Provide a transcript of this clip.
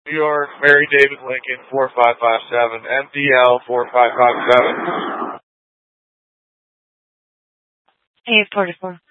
New York, Mary David Lincoln, 4557, MDL 4557. 844.